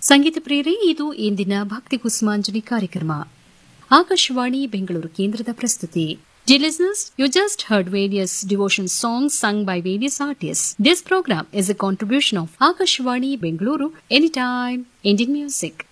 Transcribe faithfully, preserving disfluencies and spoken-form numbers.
ಸಂಗೀತ ಪ್ರೇರಿ ಇದು ಇಂದಿನ ಭಕ್ತಿ ಕುಸುಮಾಂಜಲಿ ಕಾರ್ಯಕ್ರಮ. ಆಕಾಶವಾಣಿ ಬೆಂಗಳೂರು ಕೇಂದ್ರದ ಪ್ರಸ್ತುತಿ. Dear listeners, you just heard various devotion songs sung by various artists. This program is a contribution of Akashvani Bengaluru, Anytime Indian Music.